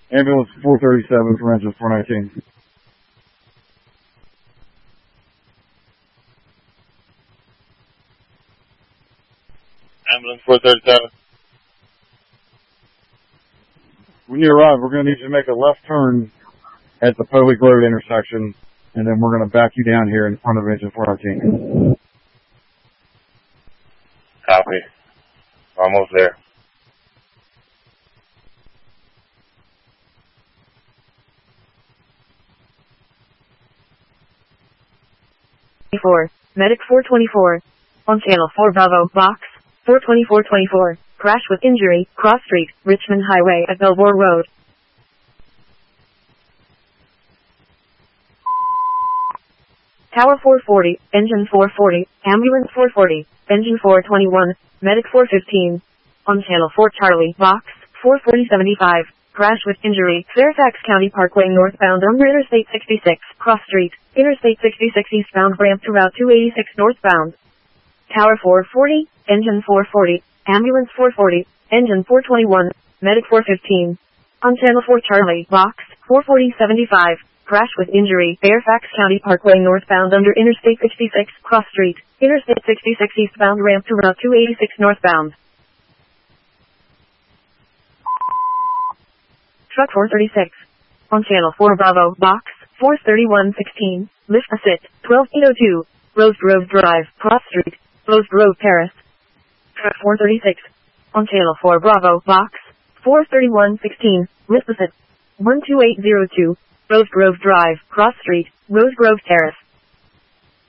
Ambulance 437 for engine 419. Ambulance 437. When you arrive, we're going to need you to make a left turn at the Powick Road intersection, and then we're going to back you down here in front of engine 419. Copy. Almost there. Medic 424. On channel 4 Bravo, box 42424. Crash with injury, Cross Street, Richmond Highway at Belvoir Road. Tower 440, engine 440, ambulance 440, engine 421, medic 415. On channel 4 Charlie, box 44075. Crash with injury, Fairfax County Parkway northbound under Interstate 66, Cross Street, Interstate 66 eastbound ramp to Route 286 northbound. Tower 440, engine 440, ambulance 440, engine 421, medic 415. On channel 4 Charlie, box 44075. Crash with injury, Fairfax County Parkway northbound under Interstate 66, Cross Street, Interstate 66 eastbound ramp to Route 286 northbound. Truck 436. On channel 4 Bravo, box 43116, lift assist, 12802, Rose Grove Drive, Cross Street, Rose Grove Terrace. Truck 436. On channel 4 Bravo, box 43116, lift assist, 12802, Rose Grove Drive, Cross Street, Rose Grove Terrace.